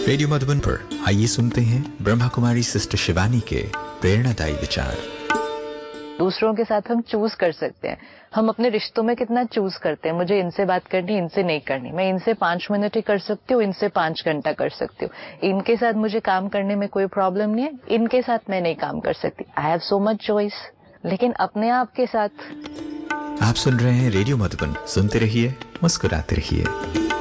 Radio Madhuban पर आइए सुनते हैं ब्रह्मा कुमारी सिस्टर शिवानी के प्रेरणादायी विचार। दूसरों के साथ हम चूज कर सकते हैं। हम अपने रिश्तों में कितना चूज करते हैं, मुझे इनसे बात करनी, इनसे नहीं करनी। मैं इनसे 5 मिनट ही कर सकती हूँ, इनसे 5 घंटा कर सकती हूँ। इनके साथ मुझे काम करने में कोई प्रॉब्लम नहीं है, इनके साथ मैं नहीं काम कर सकती। I have so much choice. लेकिन अपने आप के साथ आप सुन रहे हैं रेडियो मधुबन, सुनते रहिए, मुस्कुराते रहिए।